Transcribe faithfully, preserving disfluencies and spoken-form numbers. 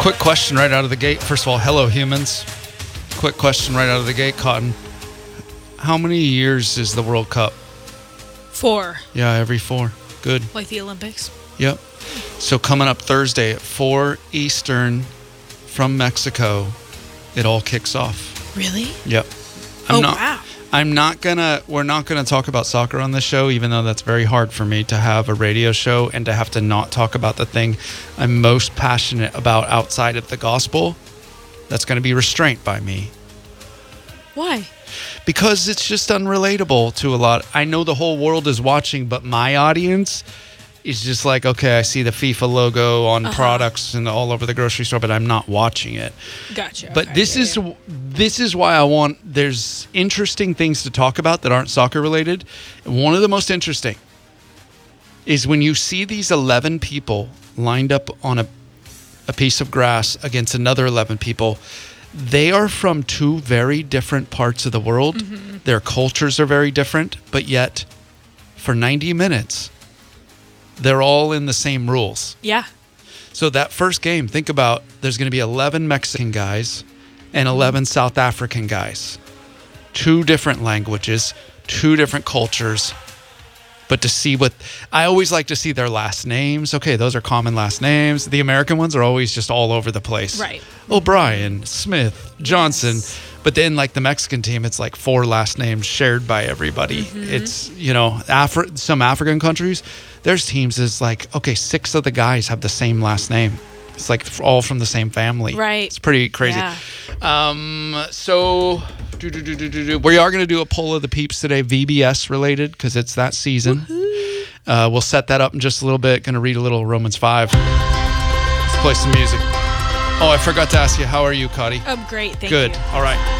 quick question right out of the gate. First of all, hello, humans. Quick question right out of the gate, Cotton. How many years is the World Cup? Four. Yeah, every four. Good. Like the Olympics. Yep. So coming up Thursday at four Eastern from Mexico, it all kicks off. Really? Yep. I'm oh, not, wow. I'm not gonna, we're not gonna talk about soccer on this show, even though that's very hard for me to have a radio show and to have to not talk about the thing I'm most passionate about outside of the gospel. That's gonna be restraint by me. Why? Because it's just unrelatable to a lot. I know the whole world is watching, but my audience is just like, okay, I see the FIFA logo on uh-huh. products and all over the grocery store, but I'm not watching it. Gotcha. But okay, this yeah, is yeah. this is why I want, there's interesting things to talk about that aren't soccer related. And one of the most interesting is when you see these eleven people lined up on a, a piece of grass against another eleven people. They are from two very different parts of the world. Mm-hmm. Their cultures are very different, but yet for ninety minutes, they're all in the same rules. Yeah. So that first game, think about, there's going to be eleven Mexican guys and eleven South African guys. Two different languages, two different cultures. But to see what, I always like to see their last names. Okay, those are common last names. The American ones are always just all over the place. Right. O'Brien, Smith, Johnson. Yes. But then like the Mexican team, it's like four last names shared by everybody. Mm-hmm. It's, you know, Afri- some African countries, there's teams is like, okay, six of the guys have the same last name. It's like all from the same family. Right. It's pretty crazy. Yeah. Um, so do, do, do, do, do, do. We are going to do a poll of the peeps today, V B S related, because it's that season. Uh, we'll set that up in just a little bit. Going to read a little Romans five. Let's play some music. Oh, I forgot to ask you, how are you, Cotty? I'm great, thank Good. you. All right.